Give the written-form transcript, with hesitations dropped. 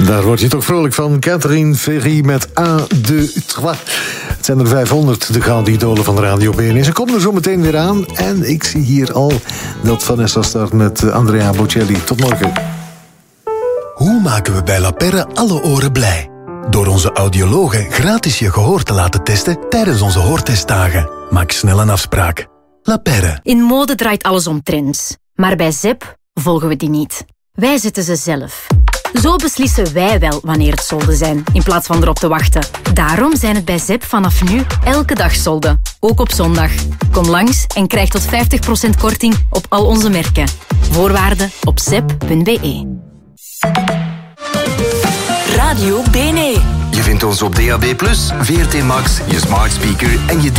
Daar word je toch vrolijk van. Catherine Ferry met A, 2, 3. Het zijn er 500, de gouden idolen van Radio BNN. Ze komen er zo meteen weer aan. En ik zie hier al dat Vanessa start met Andrea Bocelli. Tot morgen. Hoe maken we bij La Perre alle oren blij? Door onze audiologen gratis je gehoor te laten testen tijdens onze hoortestdagen. Maak snel een afspraak. La Perre. In mode draait alles om trends. Maar bij ZEP volgen we die niet. Wij zetten ze zelf. Zo beslissen wij wel wanneer het solden zijn, in plaats van erop te wachten. Daarom zijn het bij ZEP vanaf nu elke dag solden. Ook op zondag. Kom langs en krijg tot 50% korting op al onze merken. Voorwaarden op zep.be. Radio BNE. Je vindt ons op DAB+, VRT Max, je smart speaker en je